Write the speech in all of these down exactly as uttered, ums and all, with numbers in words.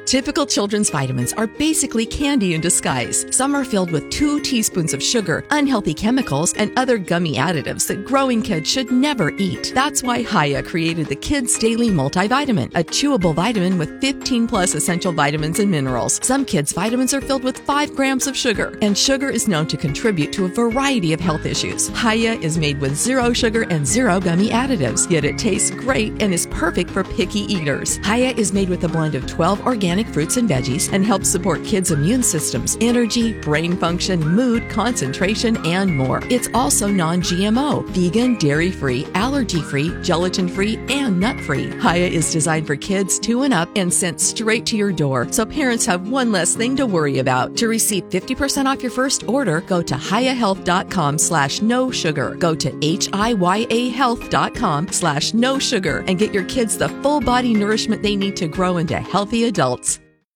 Typical children's vitamins are basically candy in disguise. Some are filled with two teaspoons of sugar, unhealthy chemicals, and other gummy additives that growing kids should never eat. That's why Hiya created the Kids Daily Multivitamin, a chewable vitamin with fifteen plus essential vitamins and minerals. Some kids' vitamins are filled with five grams of sugar, and sugar is known to contribute to a variety of health issues. Hiya is made with zero sugar and zero gummy additives, yet it tastes great and is perfect for picky eaters. Hiya is made with a blend of twelve organic fruits and veggies and helps support kids' immune systems, energy, brain function, mood, concentration, and more. It's also non-G M O, vegan, dairy-free, allergy-free, gelatin-free, and nut-free. Hiya is designed for kids two and up and sent straight to your door, so parents have one less thing to worry about. To receive fifty percent off your first order, go to hiyahealth.com slash no sugar. Go to H-I-Y-A health.com slash no sugar and get your kids the full body nourishment they need to grow into healthy adults.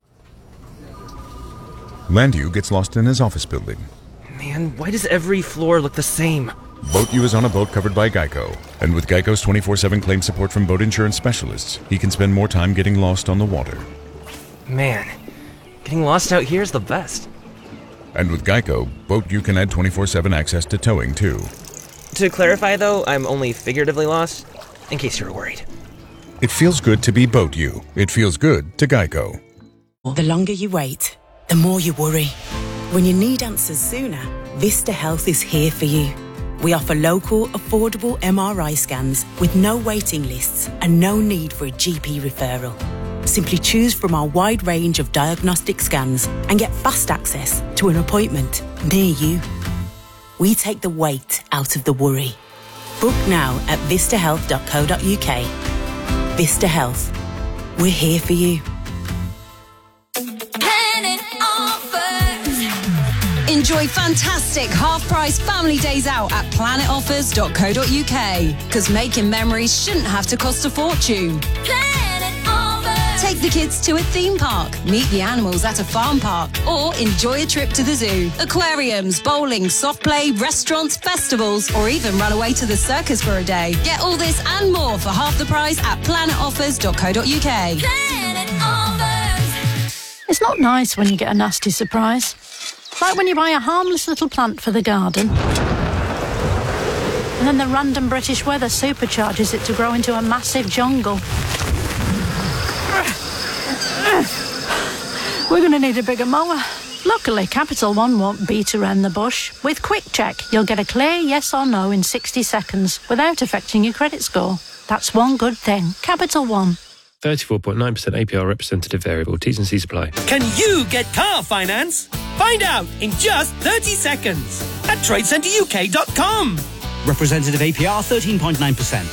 Landu gets lost in his office building. Man, why does every floor look the same? Boat U is on a boat covered by Geico. And with Geico's twenty-four seven claim support from boat insurance specialists, he can spend more time getting lost on the water. Man, getting lost out here is the best. And with Geico, Boat U can add twenty-four seven access to towing, too. To clarify, though, I'm only figuratively lost, in case you were worried. It feels good to be Boat U. It feels good to Geico. The longer you wait, the more you worry. When you need answers sooner, Vista Health is here for you. We offer local, affordable M R I scans with no waiting lists and no need for a G P referral. Simply choose from our wide range of diagnostic scans and get fast access to an appointment near you. We take the weight out of the worry. Book now at vista health dot co dot uk. Vista Health. We're here for you. Enjoy fantastic half-price family days out at planet offers dot co dot uk. Because making memories shouldn't have to cost a fortune. Planet Offers. Take the kids to a theme park, meet the animals at a farm park, or enjoy a trip to the zoo. Aquariums, bowling, soft play, restaurants, festivals, or even run away to the circus for a day. Get all this and more for half the price at planet offers dot co dot uk. Planet Offers. It's not nice when you get a nasty surprise. Like when you buy a harmless little plant for the garden, and then the random British weather supercharges it to grow into a massive jungle. We're going to need a bigger mower. Luckily, Capital One won't beat around the bush. With Quick Check, you'll get a clear yes or no in sixty seconds without affecting your credit score. That's one good thing. Capital One. thirty-four point nine percent A P R representative variable. T's and C's apply. Can you get car finance? Find out in just thirty seconds at trade centre U K dot com. Representative A P R thirteen point nine percent.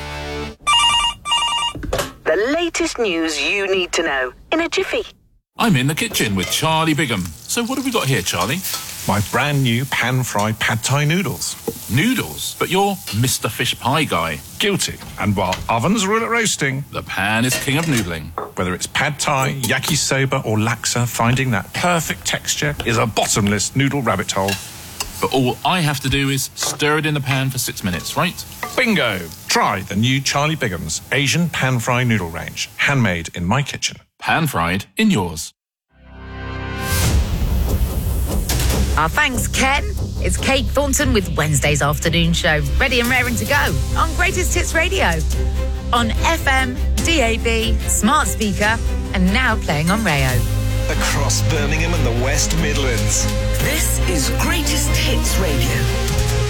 The latest news you need to know in a jiffy. I'm in the kitchen with Charlie Bigham. So what have we got here, Charlie? My brand new pan-fried pad thai noodles. Noodles? But you're Mister Fish Pie guy. Guilty. And while ovens rule at roasting, the pan is king of noodling. Whether it's pad thai, yakisoba or laksa, finding that perfect texture is a bottomless noodle rabbit hole. But all I have to do is stir it in the pan for six minutes, right? Bingo! Try the new Charlie Bigham's Asian pan-fried noodle range. Handmade in my kitchen. Pan-fried in yours. Our thanks, Ken. It's Kate Thornton with Wednesday's afternoon show, ready and raring to go on Greatest Hits Radio, on F M, D A B, smart speaker, and now playing on Rayo. Across Birmingham and the West Midlands. This is Greatest Hits Radio.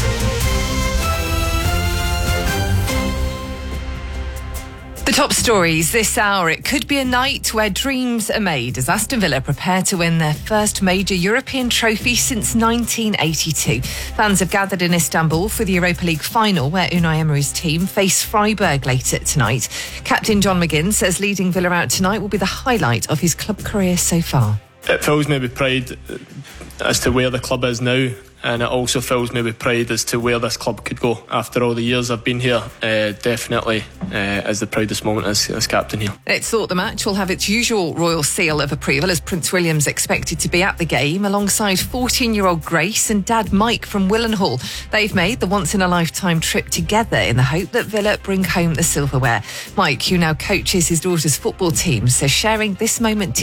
The top stories this hour. It could be a night where dreams are made as Aston Villa prepare to win their first major European trophy since nineteen eighty-two. Fans have gathered in Istanbul for the Europa League final, where Unai Emery's team face Freiburg later tonight. Captain John McGinn says leading Villa out tonight will be the highlight of his club career so far. It fills me with pride as to where the club is now, and it also fills me with pride as to where this club could go after all the years I've been here. Uh, definitely uh, is the proudest moment as, as captain here. It's thought the match will have its usual royal seal of approval, as Prince William's expected to be at the game alongside fourteen-year-old Grace and dad Mike from Willenhall. They've made the once-in-a-lifetime trip together in the hope that Villa bring home the silverware. Mike, who now coaches his daughter's football team, says sharing this moment